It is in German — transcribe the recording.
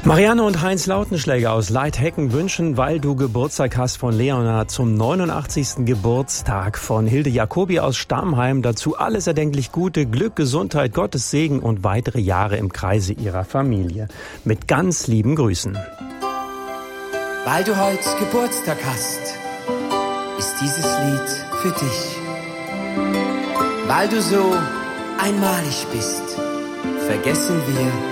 Marianne und Heinz Lautenschläger aus Leithecken wünschen, weil du Geburtstag hast, von Leonard zum 89. Geburtstag, von Hilde Jacobi aus Stammheim dazu alles erdenklich Gute, Glück, Gesundheit, Gottes Segen und weitere Jahre im Kreise ihrer Familie. Mit ganz lieben Grüßen. Weil du heute Geburtstag hast, ist dieses Lied für dich. Weil du so einmalig bist, vergessen wir